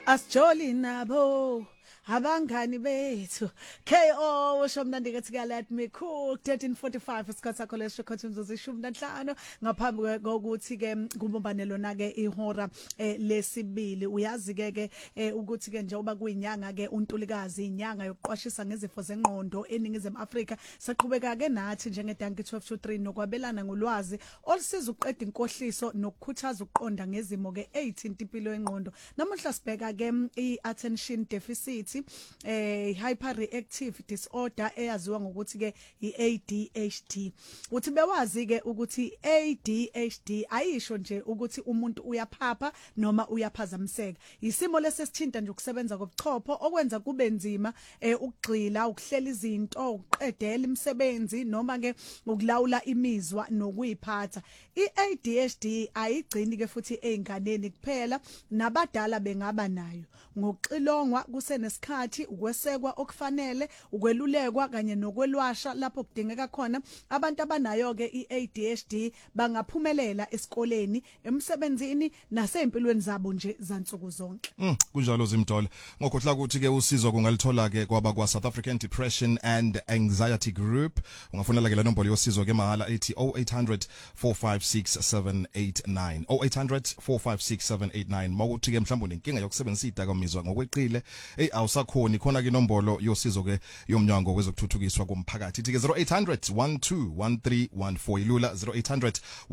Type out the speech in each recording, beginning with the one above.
asijoli nabo abangani bethu KO usho mnandi ngathi let me cook 13:45 isikhathi sakho lesho khothenzo zishumi nanhlanu ngaphambi kokuthi ke kumbombanelo na ke ihora lesibili uyazi ke ukuthi ke njengoba kuyinyanga ke uNtulikazi inyanga yokuqwashisa ngezifo zengqondo eningizimu Afrika saqhubeka ke nathi njenge Dankie 1223 nokwabelana ngolwazi olusiza uqeda inkohliso nokukhuthaza ukuqonda ngezimo ke 18 impilo yengqondo namuhla sibheka ke iattention deficit hyperreactive disorder eyaziwa ngokuthi ke iADHD uthi bewazi ke ukuthi ADHD ayisho nje ukuthi umuntu uyaphapha noma uyaphazamiseka isimo lesesithinta nje ukusebenza kobuchopho okwenza kube nzima ukugxila ukuhlela izinto ukuqedela imisebenzi noma ke ukulawula imizwa nokuyiphatha iADHD ayigcini ke futhi einganeni kuphela nabadala bengaba nayo ngokuxilongwa kusenesikhathi ukwesekwa okufanele ukwelulekwa kanye nokwelwasha lapho kudingeka khona abantu abanayo ke iADHD bangaphumelela esikoleni emsebenzini nasempilweni zabo nje zansuku zonke kunjalo Zimdolo ngokhohla ukuthi ke usizo kungalithola ke kwaba kwa South African Depression and Anxiety Group ungafonela ke la nombolo yosizo ke mahala ethi 0800 456 789 0800 456 789 mawukuthi ke mhlawumbe inkinga yokusebenzisa idakamizwa ngokweqile awusakhoni khona ke inombolo yosizo ke yomnyango wezokuthuthukiswa komphakathi ithi ke 0800 121314 ilula 0800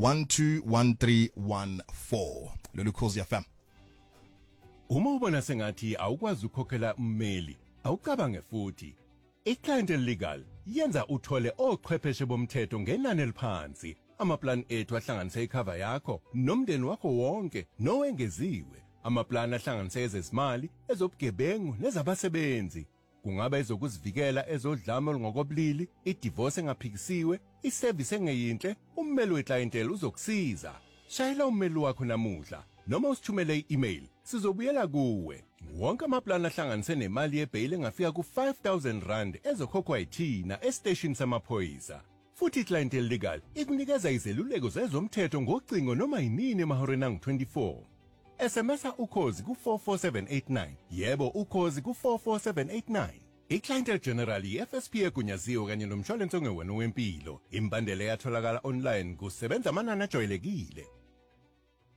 121314 lolu Khosi FM. Uma ubona sengathi awukwazi ukukhokhela ummeli awucabange futhi iClientele Legal yenza uthole ochwepheshe bomthetho ngenani eliphansi amaplan ethu ahlanganise icover yakho nomndeni wakho wonke nowengeziwe amaplan ahlanganise ezezimali ezobugebengu nezabasebenzi kungaba ezokuzivikela ezodlame olungokobulili idivorce engaphikisiwe iservice engeyinhle ummeli weClientele uzokusiza shayela ummeli wakho namuhla noma usithumele i-email sizobuyela kuwe wonke amaplan ahlanganise nemali yebail engafika ku-R5,000 ezokhokhwa yithina estation samaphoyisa futhi iClientele Legal ikunikeza izeluleko zezomthetho ngocingo noma yinini emahoreni angu-24 SMS ukhozi ku44789 yebo ukhozi ku44789 iClientele General iFSP egunyaziwe kanye nomshwalense ongewena wempilo imbandela yatholakala online kusebenza amanani ajwayelekile